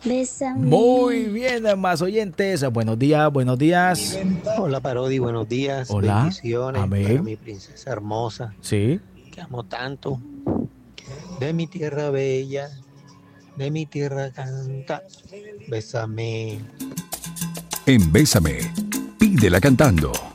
Bésame. Muy bien, más oyentes. Buenos días, buenos días. Hola Parodi, buenos días, Hola. bendiciones para Amén. mi princesa hermosa, Sí. que amo tanto. De mi tierra bella, de mi tierra canta, bésame. En Bésame, pídela cantando.